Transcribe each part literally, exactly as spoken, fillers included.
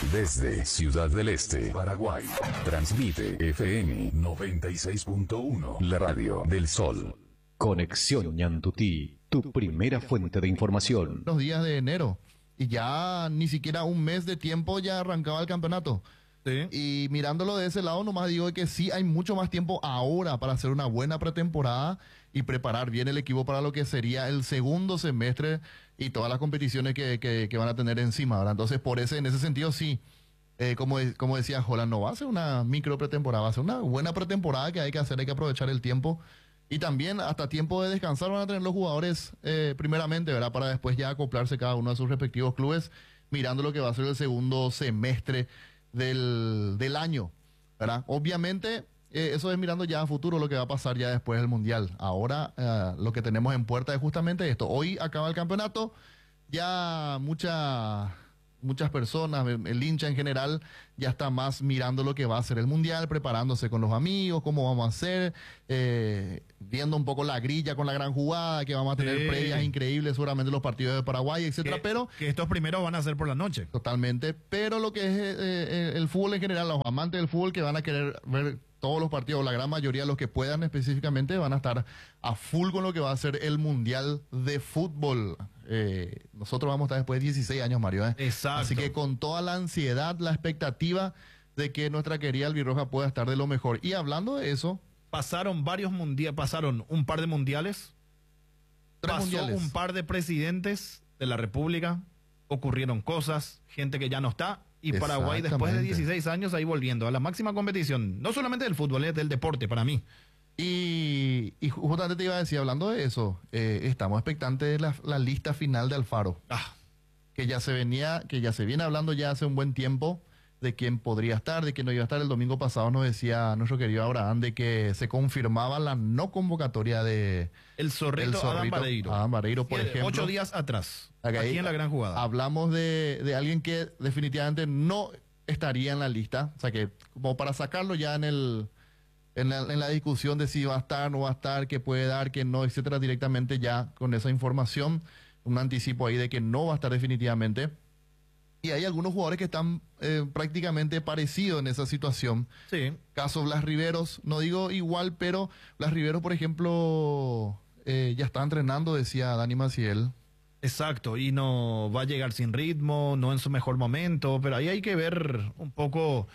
Desde Ciudad del Este, Paraguay, transmite F M noventa y seis punto uno, la radio del Sol. Conexión Ñantutí, tu primera fuente de información. Los días de enero y ya ni siquiera un mes de tiempo ya arrancaba el campeonato. Sí. Y mirándolo de ese lado, nomás digo que sí hay mucho más tiempo ahora para hacer una buena pretemporada y preparar bien el equipo para lo que sería el segundo semestre y todas las competiciones que, que, que van a tener encima, ¿verdad? Entonces, por ese, en ese sentido, sí, eh, como, como decía Holland, no va a ser una micro pretemporada, va a ser una buena pretemporada que hay que hacer, hay que aprovechar el tiempo. Y también hasta tiempo de descansar van a tener los jugadores eh, primeramente, ¿verdad? Para después ya acoplarse cada uno a sus respectivos clubes, mirando lo que va a ser el segundo semestre del, del año, ¿verdad? Obviamente, eh, eso es mirando ya a futuro lo que va a pasar ya después del Mundial. Ahora, eh, lo que tenemos en puerta es justamente esto. Hoy acaba el campeonato, ya mucha... muchas personas, el hincha en general, ya está más mirando lo que va a ser el Mundial, preparándose con los amigos, cómo vamos a hacer, eh, viendo un poco la grilla con la gran jugada, que vamos a tener Sí. previas increíbles, seguramente los partidos de Paraguay, etcétera, Que, pero que estos primeros van a ser por la noche. totalmente, pero lo que es eh, eh, el fútbol en general, los amantes del fútbol que van a querer ver todos los partidos, la gran mayoría, los que puedan específicamente, van a estar a full con lo que va a ser el Mundial de Fútbol. Eh, nosotros vamos a estar después de dieciséis años, Mario. ¿eh? Exacto. Así que con toda la ansiedad, la expectativa de que nuestra querida albirroja pueda estar de lo mejor. Y hablando de eso, Pasaron varios mundiales, pasaron un par de mundiales, tres pasó mundiales. un par de presidentes de la República, ocurrieron cosas, gente que ya no está, y Paraguay después de Exactamente. dieciséis años ahí volviendo a la máxima competición, no solamente del fútbol, es del deporte para mí. Y, y justamente te iba a decir, hablando de eso, eh, estamos expectantes de la, la lista final de Alfaro, Ah, que ya se venía, que ya se viene hablando ya hace un buen tiempo de quién podría estar, de quién no iba a estar. El domingo pasado nos decía nuestro querido Abraham de que se confirmaba la no convocatoria de el zorrito, el Adam Vareiro. Adam Vareiro, por Eh, ejemplo. Ocho días atrás, Acá aquí ahí en la gran jugada. Hablamos de, de alguien que definitivamente no estaría en la lista, o sea que como para sacarlo ya en el en la, en la discusión de si va a estar, no va a estar, qué puede dar, qué no, etcétera, directamente ya con esa información, un anticipo ahí de que no va a estar definitivamente. Y hay algunos jugadores que están eh, prácticamente parecidos en esa situación. Sí. Caso Blas Riveros, no digo igual, pero Blas Riveros, por ejemplo, eh, ya está entrenando, decía Dani Maciel. Exacto, y no va a llegar sin ritmo, no en su mejor momento, pero ahí hay que ver un poco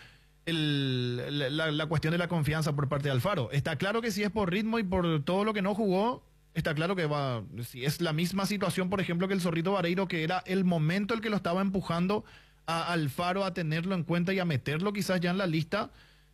el, la, la cuestión de la confianza por parte de Alfaro. Está claro que si es por ritmo y por todo lo que no jugó, está claro que va, si es la misma situación, por ejemplo, que el Zorrito Vareiro, que era el momento el que lo estaba empujando a Alfaro a tenerlo en cuenta y a meterlo quizás ya en la lista.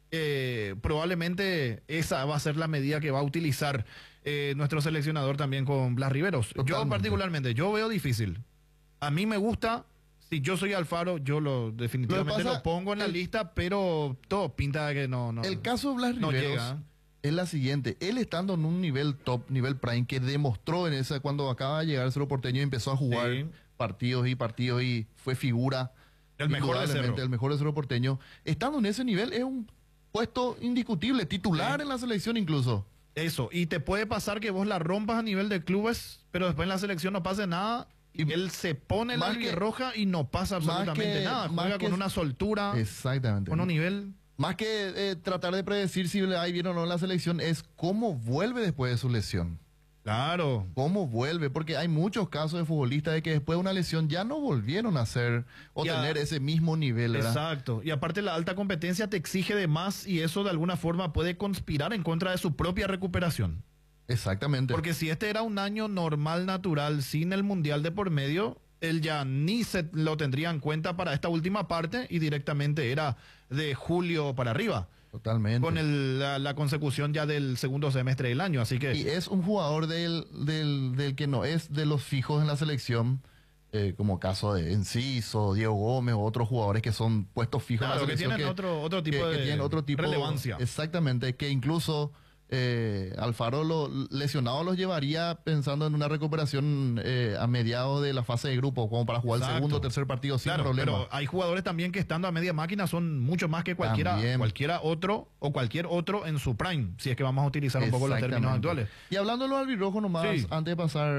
Eh, probablemente esa va a ser la medida que va a utilizar eh, nuestro seleccionador también con Blas Riveros. Yo Totalmente. particularmente, yo veo difícil. A mí me gusta, si yo soy Alfaro, yo lo definitivamente Lo lo, que pasa, pongo en la el- lista, pero todo pinta de que no, no. El caso de Blas no Riveros llega. es la siguiente. Él estando en un nivel top, nivel prime, que demostró en esa cuando acaba de llegar el Cerro Porteño y empezó a jugar Sí. partidos y partidos y fue figura. El mejor de indudablemente, Cerro. el mejor de Cerro Porteño. Estando en ese nivel es un puesto indiscutible, titular Sí. en la selección incluso. Eso, y te puede pasar que vos la rompas a nivel de clubes, pero después en la selección no pase nada. Y Y él se pone la más que- roja y no pasa más absolutamente que- nada. más Juega que- con una soltura, Exactamente. con un nivel. Más que eh, tratar de predecir si le va bien o no en la selección, es cómo vuelve después de su lesión. Claro. ¿Cómo vuelve? Porque hay muchos casos de futbolistas de que después de una lesión ya no volvieron a ser o Ya. tener ese mismo nivel, ¿verdad? Exacto. Y aparte la alta competencia te exige de más y eso de alguna forma puede conspirar en contra de su propia recuperación. Exactamente. Porque si este era un año normal, natural, sin el Mundial de por medio, él ya ni se lo tendría en cuenta para esta última parte y directamente era de julio para arriba. Totalmente. Con el, la, la consecución ya del segundo semestre del año, así que Y es un jugador del, del, del que no es de los fijos en la selección, eh, como caso de Enciso, Diego Gómez o otros jugadores que son puestos fijos claro, en la que selección. tienen otro, otro tipo que- que de tienen otro tipo relevancia. Exactamente, que incluso eh, Alfaro lo, lesionado los llevaría pensando en una recuperación eh, a mediados de la fase de grupo, como para jugar Exacto. el segundo o tercer partido sin Claro, problema. pero hay jugadores también que estando a media máquina son mucho más que cualquiera, También. cualquiera otro o cualquier otro en su prime, si es que vamos a utilizar un poco los términos Exactamente. actuales. Y hablando de los albirrojos nomás, Sí. antes de pasar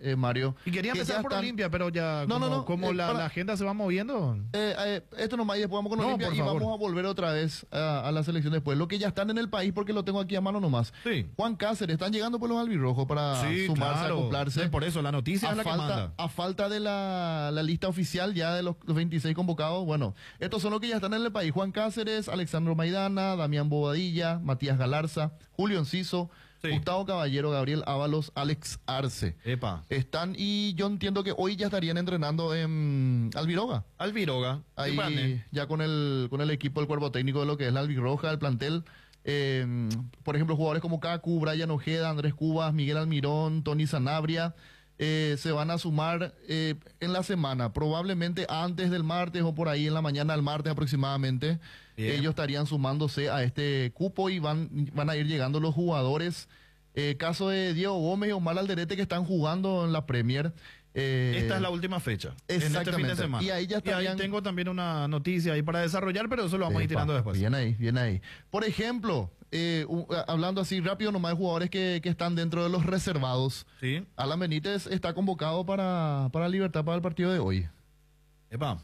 eh, Mario. Y quería que empezar ya por están- Olimpia, pero ya No, como, no, no, como eh, la, para- la agenda se va moviendo. Eh, eh, esto nomás y después vamos con No, Olimpia por y favor. vamos a volver otra vez a, a la selección después. Lo que ya están en el país porque lo tengo aquí a mano nomás. Sí. Juan Cáceres, están llegando por los albirrojos para Sí, sumarse, claro. acoplarse. Sí, por eso, la noticia a es la que falta, manda. a falta de la, la lista oficial ya de los, los veintiséis convocados, bueno, estos son los que ya están en el país. Juan Cáceres, Alexandro Maidana, Damián Bobadilla, Matías Galarza, Julio Enciso, Sí. Gustavo Caballero, Gabriel Ábalos, Alex Arce. Epa. Están y yo entiendo que hoy ya estarían entrenando en Albiroga. Alviroga. Ahí Ivane. ya con el, con el equipo, el cuerpo técnico de lo que es la Albirroja, el plantel. Eh, por ejemplo, jugadores como Kaku, Brian Ojeda, Andrés Cubas, Miguel Almirón, Tony Sanabria, eh, se van a sumar eh, en la semana, probablemente antes del martes o por ahí en la mañana del martes aproximadamente. Bien. Ellos estarían sumándose a este cupo y van, van a ir llegando los jugadores. Eh, caso de Diego Gómez y Omar Alderete que están jugando en la Premier. Eh, Esta es la última fecha. En este fin de exactamente. semana. Y ahí ya estarían- tengo también una noticia ahí para desarrollar, pero eso lo vamos a ir Epa, tirando después. Bien ahí, bien ahí. Por ejemplo, eh, u- a- hablando así rápido nomás de jugadores que, que están dentro de los reservados. Sí. Alan Benítez está convocado para, para Libertad para el partido de hoy. Epa.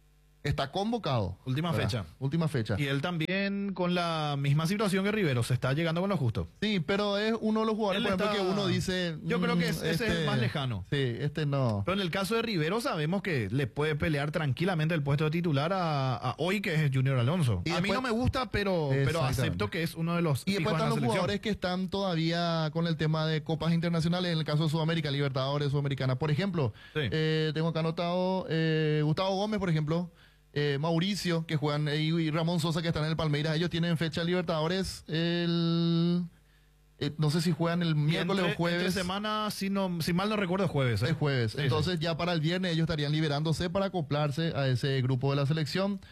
Está convocado. Última ¿verdad? fecha. Última fecha. Y él también con la misma situación que Rivero, se está llegando con lo justo. Sí, pero es uno de los jugadores, Él por ejemplo, está- que uno dice... Yo creo que mm, es- ese es el más lejano. Sí, este no. Pero en el caso de Rivero sabemos que le puede pelear tranquilamente el puesto de titular a, a hoy que es Junior Alonso. Y a mí después- no me gusta, pero, pero Exactamente. acepto que es uno de los Y fijos después en están la los selección. jugadores que están todavía con el tema de copas internacionales, en el caso de Sudamérica, Libertadores, Sudamericana. Por ejemplo, Sí. eh, tengo acá anotado eh, Gustavo Gómez, por ejemplo, eh, Mauricio, que juegan, eh, y Ramón Sosa, que están en el Palmeiras. Ellos tienen fecha Libertadores el... eh, no sé si juegan el Y miércoles entre- o jueves. entre semana, si, no, si mal no recuerdo, es jueves. ¿eh? Es jueves. Sí, Entonces ya para el viernes ellos estarían liberándose para acoplarse a ese grupo de la selección.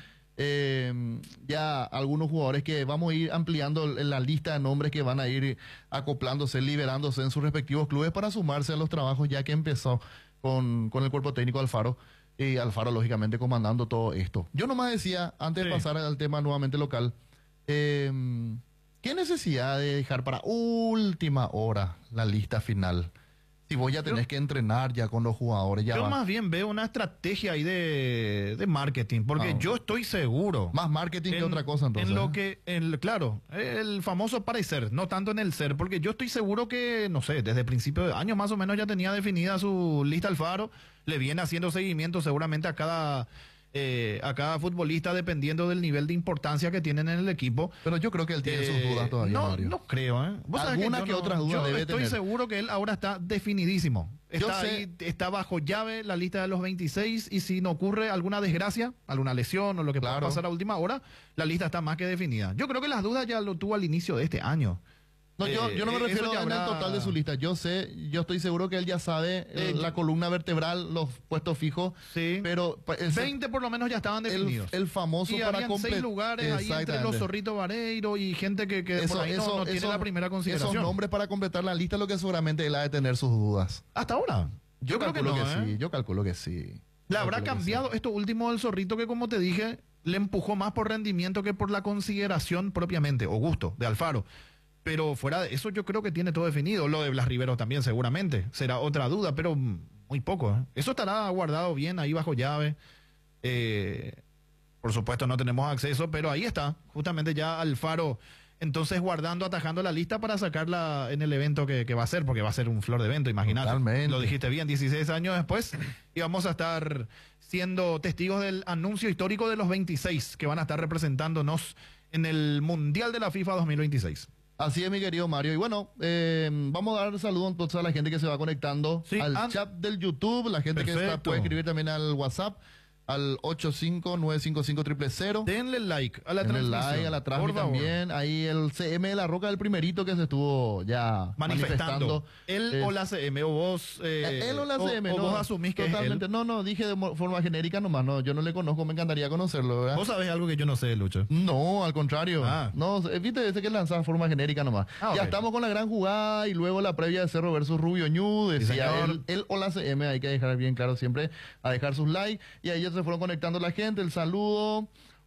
Eh, ya algunos jugadores que vamos a ir ampliando en la lista de nombres que van a ir acoplándose, liberándose en sus respectivos clubes para sumarse a los trabajos ya que empezó con, con el cuerpo técnico Alfaro. Y Alfaro, lógicamente, comandando todo esto. Yo nomás decía, antes de Sí. pasar al tema nuevamente local, eh, ¿qué necesidad de dejar para última hora la lista final? Si vos ya tenés que entrenar ya con los jugadores, ya Yo va. más bien veo una estrategia ahí de, de marketing, porque Ah. yo estoy seguro. Más marketing que en- otra cosa, entonces. En lo ¿eh? que, en- claro, el famoso parecer, no tanto en el ser, porque yo estoy seguro que, no sé, desde principio de año más o menos ya tenía definida su lista Alfaro, le viene haciendo seguimiento seguramente a cada, eh, a cada futbolista dependiendo del nivel de importancia que tienen en el equipo. Pero yo creo que él tiene sus Eh, dudas todavía, no, Mario. no creo, ¿eh? Vos sabés Alguna yo que no- otras dudas yo debe estoy tener. seguro que él ahora está definidísimo. Yo Está sé- ahí, está bajo llave la lista de los veintiséis y si no ocurre alguna desgracia, alguna lesión o lo que Claro. pueda pasar a última hora, la lista está más que definida. Yo creo que las dudas ya lo tuvo al inicio de este año. No, yo, Eh, yo no me eso refiero ya en el habrá- total de su lista. Yo sé, yo estoy seguro que él ya sabe eh, Eh, la columna vertebral, los puestos fijos. Sí. Pero pa- ese- veinte por lo menos ya estaban el, definidos. el famoso y para habían seis completar. lugares ahí entre los Exactamente. Zorrito Vareiro y gente que, que Eso- por ahí no- eso- no, tiene eso- la primera consideración. Esos nombres para completar la lista, lo que seguramente él ha de tener sus dudas. Hasta ahora. Yo, creo que calculo no, que, ¿eh? sí, yo calculo que sí. ¿Le habrá Calculo que cambiado sí. esto último del Zorrito que, como te dije, le empujó más por rendimiento que por la consideración propiamente, o gusto, de Alfaro? Pero fuera de eso yo creo que tiene todo definido. Lo de Blas Rivero también seguramente. Será otra duda, pero mm, muy poco. ¿eh? Eso estará guardado bien ahí bajo llave. Eh, por supuesto no tenemos acceso, pero ahí está. Justamente ya Alfaro, entonces guardando, atajando la lista para sacarla en el evento que, que va a ser, porque va a ser un flor de evento, imagínate. Totalmente. Lo dijiste bien, dieciséis años después. Y vamos a estar siendo testigos del anuncio histórico de los veintiséis que van a estar representándonos en el Mundial de la FIFA dos mil veintiséis. Así es, mi querido Mario. Y bueno, eh, vamos a dar saludos entonces a la gente que se va conectando Sí, al an- chat del YouTube, la gente que está, Perfecto. puede escribir también al WhatsApp, al ocho cinco nueve cinco cinco cero cero cero. Denle like a la Denle transmisión. like a la por transmisión favor. también. Ahí el C M de la Roca del primerito que se estuvo ya Manifestando. manifestando. Él Eh, o la C M, o vos. eh, él o la C M, o no, vos asumís que totalmente. es él. No, no, dije de mo- forma genérica nomás. No, yo no le conozco, me encantaría conocerlo, ¿verdad? Vos sabés algo que yo no sé, Lucho. No, al contrario. Ah. No, eh, viste, ese que lanzaba forma genérica nomás. Ah, Ya ok. estamos con la gran jugada y luego la previa de Cerro versus Rubio Ñu. Decía señor. él, él o la C M, hay que dejar bien claro siempre a dejar sus likes. Y ahí ya se fueron conectando la gente, el saludo.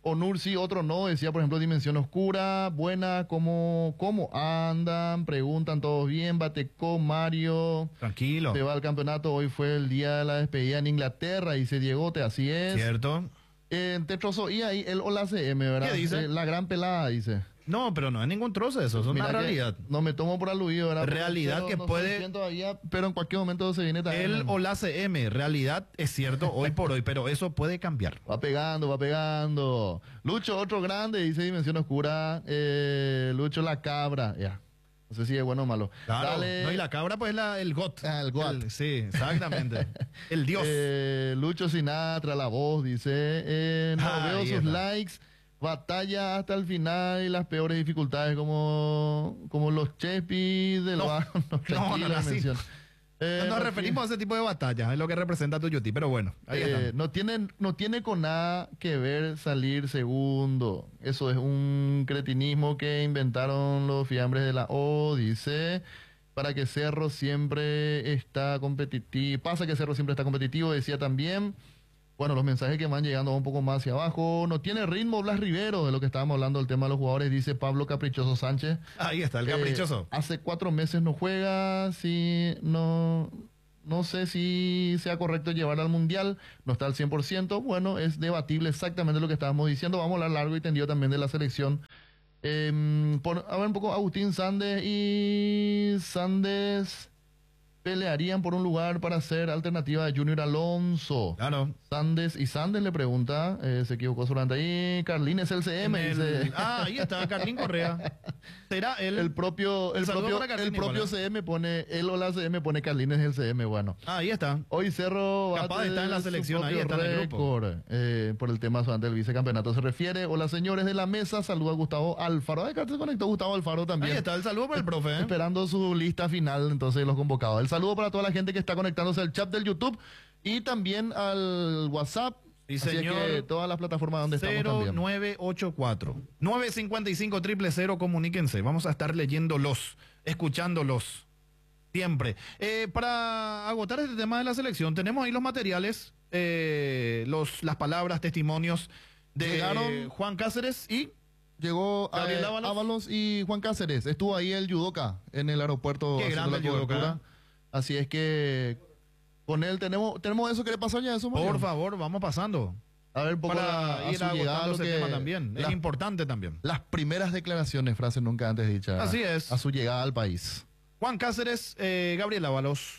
Onur sí, otro no, decía por ejemplo Dimensión Oscura, buena, ¿cómo, cómo andan? Preguntan todos bien, Bateco, Mario. Tranquilo. Se va al campeonato, hoy fue el día de la despedida en Inglaterra, dice Diegote, así es. Cierto. Eh, te trozo y ahí el Hola C M, ¿verdad? ¿Qué dice? Eh, la gran pelada, dice. No, pero no es ningún trozo de eso, es una Mira que realidad. No me tomo por aludido, ¿verdad? Realidad Pero que no puede- estoy diciendo todavía, pero en cualquier momento se viene también. El o la C M, realidad es cierto hoy por hoy, pero eso puede cambiar. Va pegando, va pegando. Lucho, otro grande, dice Dimensión Oscura. Eh, Lucho la cabra. Ya. No sé si es bueno o malo. Claro. Dale. No, y la cabra, pues la, el got. Ah, el got. sí, exactamente. El dios. Eh, Lucho Sinatra, la voz, dice. Eh, no Ah, veo ahí sus está. likes. Batalla hasta el final y las peores dificultades como, como los chepis del No. barrio. No, No, tranquilo, no, no, así. mención. Eh, Nos no referimos a ese tipo de batallas, es lo que representa tu Yuti, pero bueno, ahí Eh, está. no tiene, no tiene con nada que ver salir segundo. Eso es un cretinismo que inventaron los fiambres de la O, dice. Para que Cerro siempre está competitivo. Pasa que Cerro siempre está competitivo, decía también. Bueno, los mensajes que van llegando un poco más hacia abajo. No tiene ritmo Blas Rivero, de lo que estábamos hablando, el tema de los jugadores, dice Pablo Caprichoso Sánchez. Ahí está, el Eh, caprichoso. hace cuatro meses no juega, si no, no sé si sea correcto llevar al Mundial, no está al cien por ciento. Bueno, es debatible exactamente lo que estábamos diciendo. Vamos a hablar largo y tendido también de la selección. Eh, por, a ver un poco, Agustín Sandes y Sandes pelearían por un lugar para ser alternativa de Junior Alonso. Claro. Sandes y Sandes le pregunta, eh, se equivocó solamente ahí, Carlines el C M, En el- dice. Ah, ahí está, Carlín Correa. Será él. El propio, el Saludo propio, para Carlín el propio igual, ¿eh? C M pone, él o la C M pone Carlines el C M, bueno. Ah, ahí está. Hoy Cerro va Capaz a de estar en la tener su selección, ahí propio está en el grupo. récord, eh, por el tema ante el vicecampeonato se refiere. Hola señores de la mesa, saluda a Gustavo Alfaro. Ay, acá se conectó Gustavo Alfaro también. Ahí está, el saludo para el profe. ¿eh? Esperando su lista final, entonces, de los convocados. El saludo para toda la gente que está conectándose al chat del YouTube y también al WhatsApp. Sí, Así es señor. que todas las plataformas donde estamos cero también. nueve ocho cuatro nueve cinco cinco cero cero cero, comuníquense. Vamos a estar leyéndolos, escuchándolos siempre. Eh, para agotar este tema de la selección, tenemos ahí los materiales, eh, los, las palabras, testimonios de Llegaron- Juan Cáceres y Llegó a Gabriel Ábalos. Ábalos y Juan Cáceres. Estuvo ahí el judoka en el aeropuerto Qué haciendo grande la el judoka. cobertura. Así es que con él tenemos tenemos eso que le pasó ya eso, Mario? por favor, vamos pasando. A ver un poco la- Para a ir su llegada, agotando lo ese que- tema también. Es las, importante también. las primeras declaraciones, frases nunca antes dichas. Así es. A su llegada al país. Juan Cáceres, eh, Gabriel Ábalos.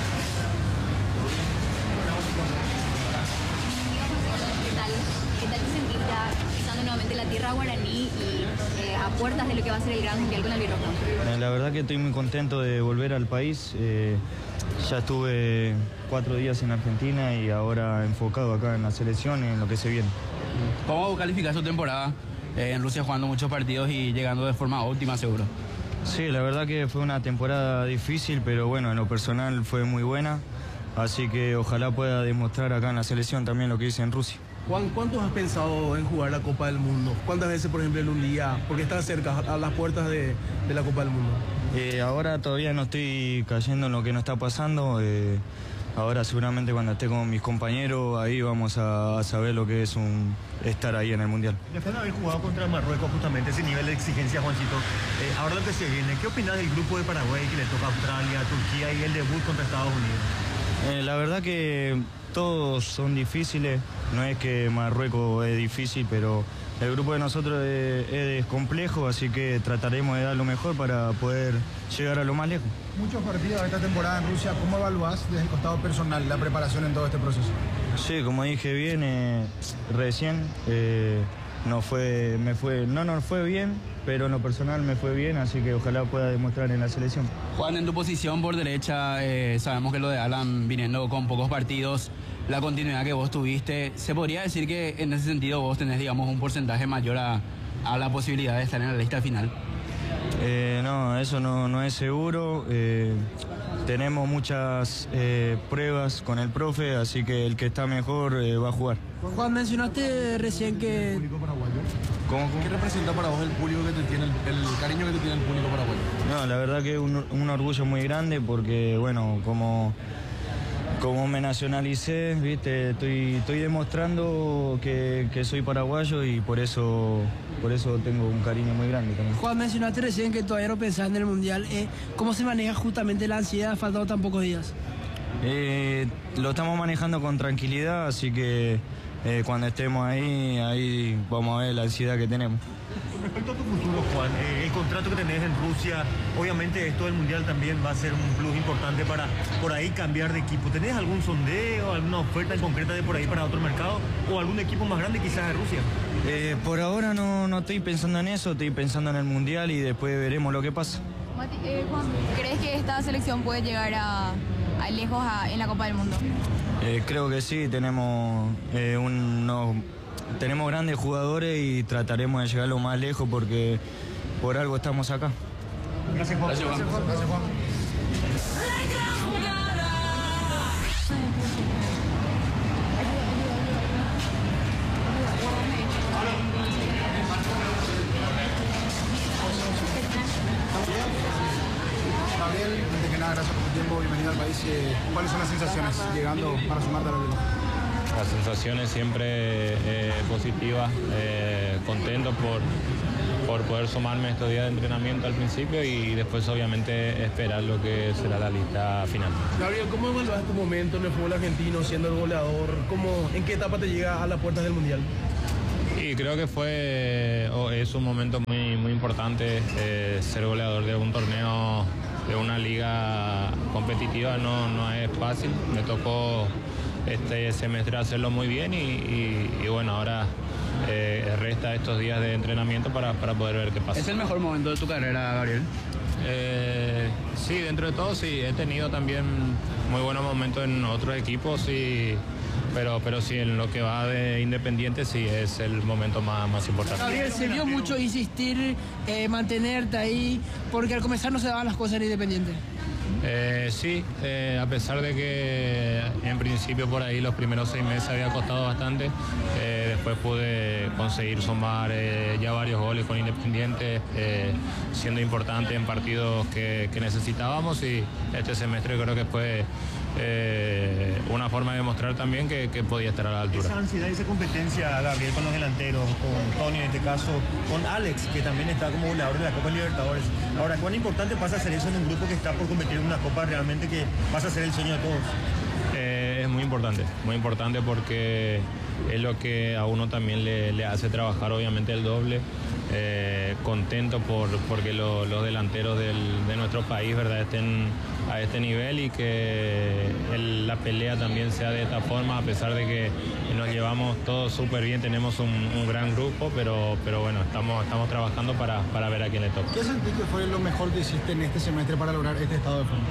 ¿Qué tal? ¿Qué tal te sentís ya pisando nuevamente la tierra guaraní y eh, a puertas de lo que va a ser el Gran Mundial con la Albirroja? Eh, La verdad que estoy muy contento de volver al país. Eh, ya estuve cuatro días en Argentina y ahora enfocado acá en la selección y en lo que se viene. ¿Cómo calificar su temporada eh, en Rusia jugando muchos partidos y llegando de forma óptima, seguro? Sí, la verdad que fue una temporada difícil, pero bueno, en lo personal fue muy buena. Así que ojalá pueda demostrar acá en la selección también lo que hice en Rusia. Juan, ¿cuánto has pensado en jugar la Copa del Mundo? ¿Cuántas veces, por ejemplo, en un día? Porque estás cerca, a las puertas de, de la Copa del Mundo. Eh, ahora todavía no estoy cayendo en lo que nos está pasando. eh, ahora seguramente cuando esté con mis compañeros, ahí vamos a, a saber lo que es un estar ahí en el Mundial. Después de haber jugado contra Marruecos, justamente ese nivel de exigencia, Juancito, eh, ahora lo que se viene, ¿qué opinas del grupo de Paraguay que le toca a Australia, Turquía y el debut contra Estados Unidos? Eh, la verdad que todos son difíciles, no es que Marruecos es difícil, pero el grupo de nosotros es, es complejo, así que trataremos de dar lo mejor para poder llegar a lo más lejos. Muchos partidos esta temporada en Rusia, ¿cómo evaluás desde el costado personal la preparación en todo este proceso? Sí, como dije bien, eh, recién eh, no fue, me fue, no nos fue bien, pero en lo personal me fue bien, así que ojalá pueda demostrar en la selección. Juan, en tu posición por derecha, eh, sabemos que lo de Alan viniendo con pocos partidos, la continuidad que vos tuviste, ¿se podría decir que en ese sentido vos tenés, digamos, un porcentaje mayor a, a la posibilidad de estar en la lista final? Eh, no, eso no, no es seguro. Eh, tenemos muchas eh, pruebas con el profe, así que el que está mejor eh, va a jugar. Juan, mencionaste recién que... ¿Cómo, cómo? ¿Qué representa para vos el público que te tiene, el, el cariño que te tiene el público paraguayo? No, la verdad que es un, un orgullo muy grande porque, bueno, como como me nacionalicé, viste, estoy, estoy demostrando que, que soy paraguayo y por eso, por eso tengo un cariño muy grande también. Juan, mencionaste recién que todavía no pensás en el Mundial. Eh, ¿Cómo se maneja justamente la ansiedad faltando tan pocos días? Eh, lo estamos manejando con tranquilidad, así que eh, cuando estemos ahí, ahí vamos a ver la ansiedad que tenemos. Con respecto a tu futuro, Juan, eh, el contrato que tenés en Rusia, obviamente esto del Mundial también va a ser un plus importante para por ahí cambiar de equipo. ¿Tenés algún sondeo, alguna oferta en concreta de por ahí para otro mercado o algún equipo más grande quizás de Rusia? Eh, por ahora no, no estoy pensando en eso, estoy pensando en el Mundial y después veremos lo que pasa. Mati, eh, Juan, ¿crees que esta selección puede llegar a, a lejos a, en la Copa del Mundo? Eh, creo que sí, tenemos eh, unos... Tenemos grandes jugadores y trataremos de llegar lo más lejos porque por algo estamos acá. Gracias, Juan. Gracias, Juan. Gracias, Juan. Gabriel, antes que nada, gracias por tu tiempo, bienvenido al país. Eh, ¿Cuáles son las sensaciones llegando para sumarte a la vida? Las sensaciones siempre eh, positivas, eh, contento por, por poder sumarme estos días de entrenamiento al principio y después obviamente esperar lo que será la lista final. Gabriel, ¿cómo evaluas tu momento en el fútbol argentino siendo el goleador? ¿Cómo, ¿En qué etapa te llega a las puertas del Mundial? Y creo que fue o es un momento muy, muy importante eh, ser goleador de un torneo, de una liga competitiva, no, no es fácil. Me tocó este semestre hacerlo muy bien y, y, y bueno, ahora eh, resta estos días de entrenamiento para, para poder ver qué pasa. ¿Es el mejor momento de tu carrera, Gabriel? Eh, sí, dentro de todo sí, he tenido también muy buenos momentos en otros equipos, y, pero, pero sí, en lo que va de Independiente sí es el momento más, más importante. Gabriel, se vio mucho insistir, eh, mantenerte ahí, porque al comenzar no se daban las cosas en Independiente. Eh, sí, eh, a pesar de que en principio por ahí los primeros seis meses había costado bastante, eh, después pude conseguir sumar eh, ya varios goles con Independiente, eh, siendo importante en partidos que, que necesitábamos, y este semestre creo que fue eh, una forma de demostrar también que, que podía estar a la altura. Esa ansiedad y esa competencia, Gabriel, con los delanteros, con Tony en este caso, con Alex, que también está como goleador de la Copa Libertadores. Ahora, ¿cuán importante pasa a ser eso en un grupo que está por competir en una Copa realmente que pasa a ser el sueño de todos? Eh, es muy importante, muy importante porque es lo que a uno también le, le hace trabajar obviamente el doble. Eh, contento por porque lo, los delanteros del, de nuestro país, ¿verdad?, estén a este nivel y que el, la pelea también sea de esta forma, a pesar de que nos llevamos todos súper bien, tenemos un, un gran grupo, pero, pero bueno, estamos, estamos trabajando para, para ver a quién le toca. ¿Qué sentís que fue lo mejor que hiciste en este semestre para lograr este estado de forma?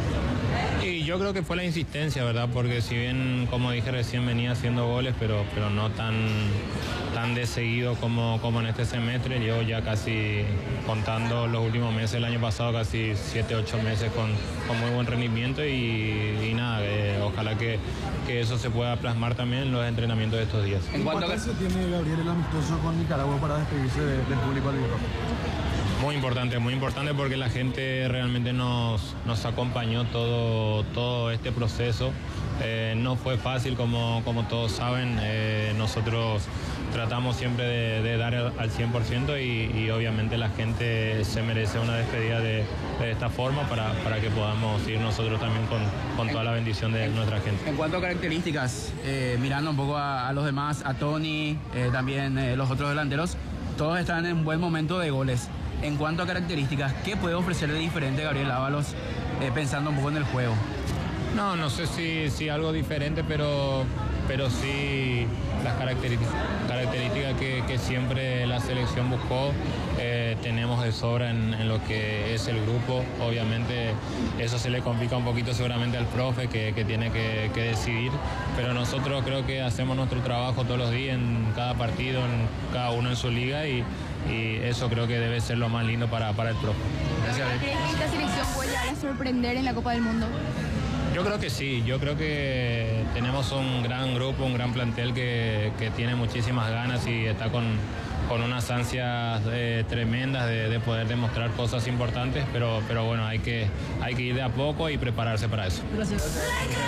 Y yo creo que fue la insistencia, ¿verdad? Porque si bien, como dije recién, venía haciendo goles, pero, pero no tan, tan de seguido como, como en este semestre. Llevo ya casi, contando los últimos meses, el año pasado, casi siete, ocho meses con, con muy buen rendimiento y, y nada, eh, ojalá que, que eso se pueda plasmar también en los entrenamientos de estos días. ¿En cuánto se tiene Gabriel el amistoso con Nicaragua para despedirse de, del público al Europe? Muy importante, muy importante porque la gente realmente nos, nos acompañó todo, todo este proceso. Eh, no fue fácil, como, como todos saben. Eh, nosotros tratamos siempre de, de dar al cien por ciento y, y obviamente la gente se merece una despedida de, de esta forma para, para que podamos ir nosotros también con, con toda la bendición de nuestra gente. En cuanto a características, eh, mirando un poco a, a los demás, a Tony, eh, también eh, los otros delanteros, todos están en un buen momento de goles. En cuanto a características, ¿qué puede ofrecer de diferente Gabriel Ábalos, eh, pensando un poco en el juego? No, no sé si, si algo diferente, pero, pero sí las características, características que, que siempre la selección buscó, eh, tenemos de sobra en, en lo que es el grupo. Obviamente eso se le complica un poquito seguramente al profe que, que tiene que, que decidir, pero nosotros creo que hacemos nuestro trabajo todos los días en cada partido, en cada uno en su liga, y y eso creo que debe ser lo más lindo para, para el profe. ¿Crees que esta selección puede llegar a sorprender en la Copa del Mundo? Yo creo que sí, yo creo que tenemos un gran grupo, un gran plantel que, que tiene muchísimas ganas y está con, con unas ansias eh, tremendas de, de poder demostrar cosas importantes, pero, pero bueno, hay que, hay que ir de a poco y prepararse para eso. Gracias.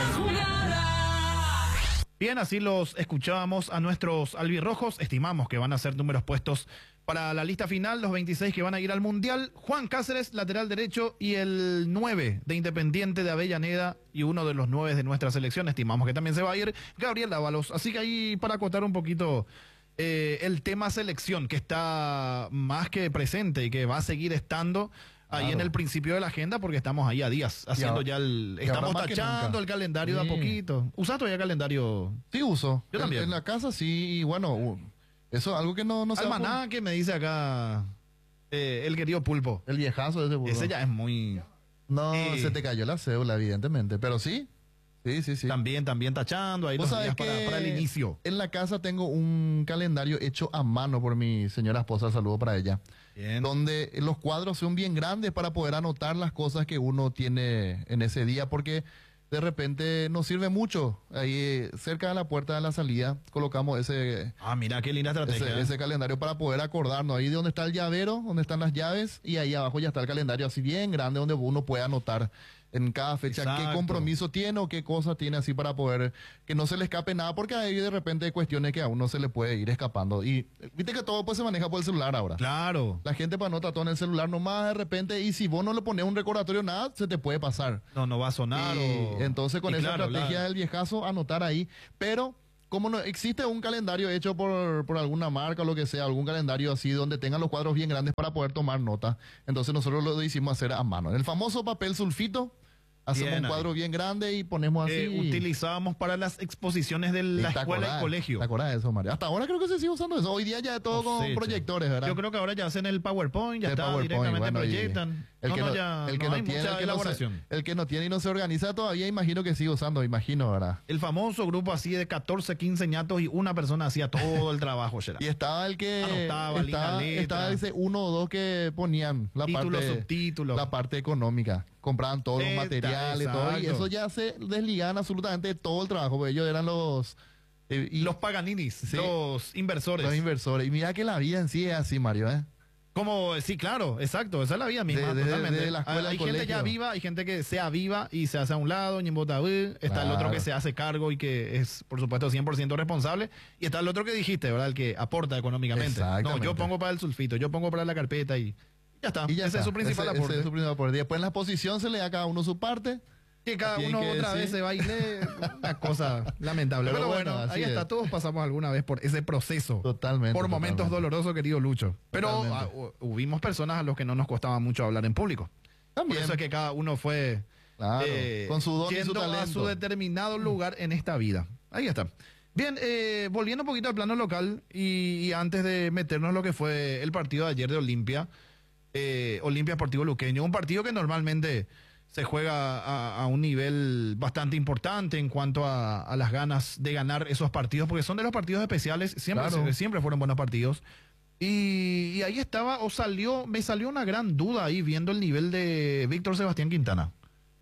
Bien, así los escuchábamos a nuestros albirrojos. Estimamos que van a ser números puestos para la lista final, los veintiséis que van a ir al Mundial. Juan Cáceres, lateral derecho, y el nueve de Independiente de Avellaneda, y uno de los nueve de nuestra selección. Estimamos que también se va a ir Gabriel Dávalos. Así que ahí, para acotar un poquito eh, el tema selección, que está más que presente y que va a seguir estando ahí Claro. en el principio de la agenda, porque estamos ahí a días haciendo ya, Ya- el... y Estamos ahora más que tachando nunca. el calendario de Sí. a poquito. ¿Usas todavía calendario? Sí uso. Yo En- también. En la casa sí, y bueno, u- eso es algo que no, no se va a Almaná, que me dice acá eh, el querido Pulpo. El viejazo de ese Pulpo. Ese ya es muy... No, Sí. se te cayó la cédula, evidentemente, pero sí. Sí, sí, sí. También, también tachando ahí Vos los sabés días para, que para el inicio. En la casa tengo un calendario hecho a mano por mi señora esposa, saludo para ella. Bien. Donde los cuadros son bien grandes para poder anotar las cosas que uno tiene en ese día, porque de repente nos sirve mucho. Ahí eh, cerca de la puerta de la salida colocamos ese, Ah, mira, qué linda estrategia. ese, ¿eh? ese calendario para poder acordarnos. Ahí de donde está el llavero, donde están las llaves, y ahí abajo ya está el calendario así bien grande donde uno puede anotar en cada fecha qué Exacto. compromiso tiene o qué cosa tiene, así para poder que no se le escape nada, porque hay de repente cuestiones que a uno se le puede ir escapando. Y eh, viste que todo pues se maneja por el celular ahora. Claro. La gente pues anota todo en el celular nomás de repente, y si vos no le pones un recordatorio nada, se te puede pasar. No, no va a sonar. Y o- entonces con y esa claro, estrategia la- del viejazo, anotar ahí. Pero como no existe un calendario hecho por, por alguna marca o lo que sea, algún calendario así donde tengan los cuadros bien grandes para poder tomar nota, entonces nosotros lo hicimos hacer a mano. En el famoso papel sulfito, hacemos Bien un ahí. cuadro bien grande y ponemos así. que utilizábamos para las exposiciones de la ¿Te escuela acordás? y colegio. ¿Te acuerdas de eso, Mario? Hasta ahora creo que se sigue usando eso. Hoy día ya es todo con Cosecha. proyectores, ¿verdad? Yo creo que ahora ya hacen el PowerPoint, ya El está, PowerPoint, directamente bueno, y proyectan. El no, que no, no, ya el que no no hay tiene, mucha el que no, se, elaboración. el que no tiene y no se organiza todavía, imagino que sigue usando, imagino, ¿verdad? El famoso grupo así de catorce, quince ñatos y una persona hacía todo el trabajo, Gerard. Y estaba el que Anotaba, linda estaba, letra. estaba ese uno o dos que ponían la Títulos, parte subtítulos. la parte económica, compraban todos los Eta, materiales, todo, y exacto. eso ya se desligaban absolutamente de todo el trabajo, porque ellos eran los eh, y Los Paganinis, los inversores. los inversores. Y mira que la vida en sí es así, Mario, ¿eh? Como, sí, claro, exacto, esa es la vida misma, De- de- totalmente. de la escuela hay al gente colegio. ya viva, hay gente que se aviva y se hace a un lado, ñembotabú, está el otro Claro. que se hace cargo y que es, por supuesto, cien por ciento responsable, y está el otro que dijiste, ¿verdad? El que aporta económicamente. No, Exactamente. yo pongo para el sulfito, yo pongo para la carpeta y ya está. Y ya ese está. es su principal Ese- aporte. ese es su principal aporte. Después en la posición se le da a cada uno su parte. Que cada Tienen uno que otra decir. vez se baile, una cosa lamentable. Pero, Pero bueno, bueno, ahí así está, es. todos pasamos alguna vez por ese proceso. Totalmente. Por momentos totalmente. dolorosos, querido Lucho. Pero Totalmente. ah, hu- hubimos personas a los que no nos costaba mucho hablar en público. También. Por eso es que cada uno fue Claro, eh, con su don y su yendo a talento. su determinado lugar en esta vida. Ahí está. Bien, eh, volviendo un poquito al plano local y, y antes de meternos en lo que fue el partido de ayer de Olimpia, eh, Olimpia Sportivo Luqueño, un partido que normalmente se juega a, a un nivel bastante importante en cuanto a, a las ganas de ganar esos partidos, porque son de los partidos especiales, siempre, Claro. siempre fueron buenos partidos. Y, y ahí estaba, o salió, me salió una gran duda ahí viendo el nivel de Víctor Sebastián Quintana.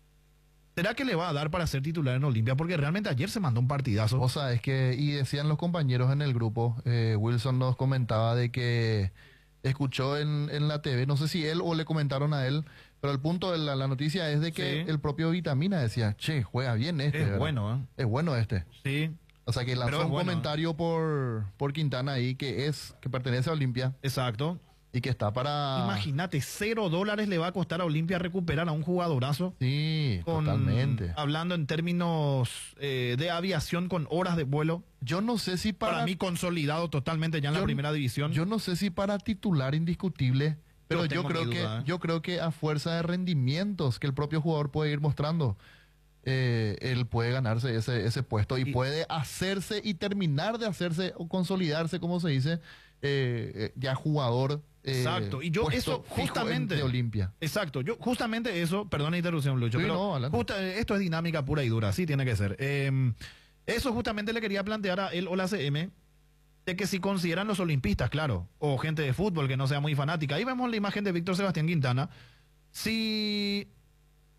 ¿Será que le va a dar para ser titular en Olimpia? Porque realmente ayer se mandó un partidazo. O sea, es que, y decían los compañeros en el grupo, eh, Wilson nos comentaba de que escuchó en, en la T V, no sé si él o le comentaron a él, pero el punto de la, la noticia es de que Sí. el propio Vitamina decía, che, juega bien este. Es ¿verdad? bueno, ¿eh? Es bueno este. Sí, O sea, que Pero lanzó es un bueno, comentario por, por Quintana ahí que es, que pertenece a Olimpia exacto. y que está para... Imagínate, cero dólares le va a costar a Olimpia recuperar a un jugadorazo. Sí, Con- totalmente. Hablando en términos eh, de aviación con horas de vuelo. Yo no sé si para... Para, mí consolidado totalmente ya en la Yo- primera división. Yo no sé si para titular indiscutible, pero Yo yo, tengo creo mi que duda, ¿eh? yo creo que a fuerza de rendimientos que el propio jugador puede ir mostrando, eh, él puede ganarse ese, ese puesto y, Y- puede hacerse y terminar de hacerse o consolidarse, como se dice, eh, eh, ya jugador. eh, Exacto, y yo puesto eso fijo en- justamente- de Olimpia. Exacto, yo justamente eso, perdón la interrupción, Lucho, Sí, pero no, adelante. justa- esto es dinámica pura y dura, así tiene que ser. Eh, eso justamente le quería plantear a él o la C M, de que si consideran los olimpistas, claro, o gente de fútbol que no sea muy fanática, ahí vemos la imagen de Víctor Sebastián Quintana, si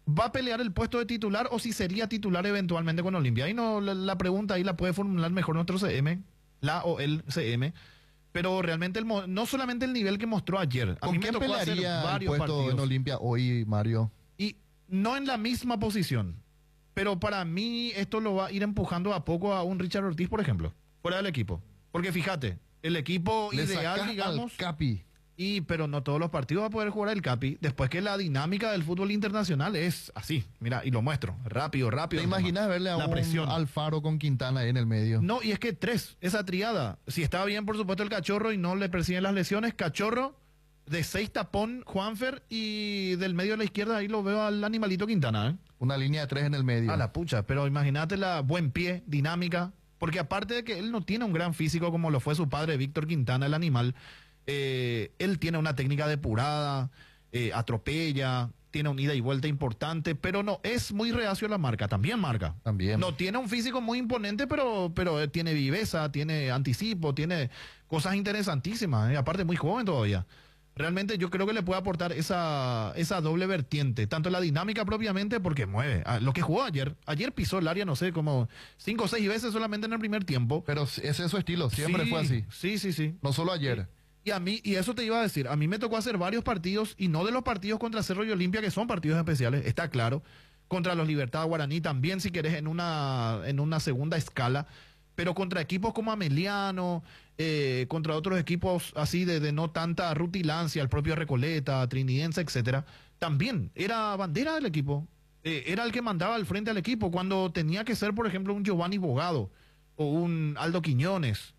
va a pelear el puesto de titular o si sería titular eventualmente con Olimpia. Ahí no, la, la pregunta ahí la puede formular mejor nuestro C M, la o el C M. Pero realmente el, no solamente el nivel que mostró ayer. A ¿Con mí me quién tocó hacer pelearía el varios puesto partidos. en Olimpia hoy, Mario? Y no en la misma posición. Pero para mí esto lo va a ir empujando a poco a un Richard Ortiz, por ejemplo, fuera del equipo. Porque fíjate, el equipo Le ideal, sacás digamos... al Capi. Y, pero no todos los partidos va a poder jugar el Capi, después que la dinámica del fútbol internacional es así. Mira, y lo muestro, rápido, rápido. ¿Te imaginas verle a la un presión. Alfaro con Quintana ahí en el medio? No, y es que tres, esa triada. Si está bien, por supuesto, el Cachorro y no le persiguen las lesiones, Cachorro, de seis tapón, Juanfer, y del medio de la izquierda ahí lo veo al animalito Quintana, ¿eh? Una línea de tres en el medio. A la pucha, pero imagínate la buen pie, dinámica, porque aparte de que él no tiene un gran físico como lo fue su padre, Víctor Quintana, el animal, eh, él tiene una técnica depurada, eh, atropella, tiene un ida y vuelta importante, pero no, es muy reacio a la marca, también marca. También. No tiene un físico muy imponente, pero, pero eh, tiene viveza, tiene anticipo, tiene cosas interesantísimas, eh, aparte muy joven todavía. Realmente yo creo que le puede aportar esa, esa doble vertiente, tanto la dinámica propiamente, porque mueve. Ah, lo que jugó ayer, ayer pisó el área, no sé, como cinco o seis veces solamente en el primer tiempo. Pero ese es su estilo, siempre Sí, fue así. Sí, sí, sí. No solo ayer. Y a mí, y eso te iba a decir, a mí me tocó hacer varios partidos, y no de los partidos contra Cerro y Olimpia, que son partidos especiales, está claro. Contra los Libertad Guaraní también, si querés, en una, en una segunda escala. Pero contra equipos como Ameliano, eh, contra otros equipos así de, de no tanta rutilancia, el propio Recoleta, Trinidense, etcétera, también era bandera del equipo. Eh, era el que mandaba al frente al equipo cuando tenía que ser, por ejemplo, un Giovanni Bogado o un Aldo Quiñones.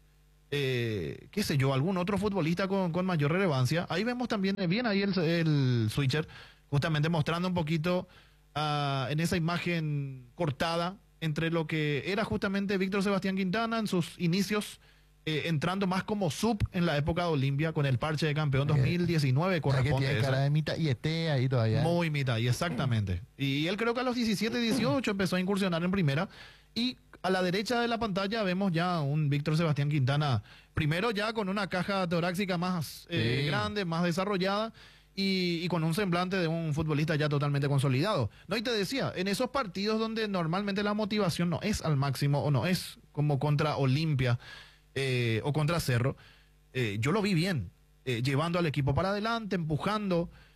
Eh, qué sé yo, algún otro futbolista con, con mayor relevancia. Ahí vemos también, eh, bien ahí el, el switcher, justamente mostrando un poquito uh, en esa imagen cortada entre lo que era justamente Víctor Sebastián Quintana en sus inicios, eh, entrando más como sub en la época de Olimpia, con el parche de campeón dos mil diecinueve, corresponde tiene cara de mitad y esté ahí todavía. Muy mitad, y exactamente. Y él creo que a los diecisiete, dieciocho empezó a incursionar en primera, y a la derecha de la pantalla vemos ya un Víctor Sebastián Quintana, primero ya con una caja torácica más eh, Sí. grande, más desarrollada, y, y con un semblante de un futbolista ya totalmente consolidado. No, y te decía, en esos partidos donde normalmente la motivación no es al máximo, o no es como contra Olimpia eh, o contra Cerro, eh, yo lo vi bien, eh, llevando al equipo para adelante, empujando,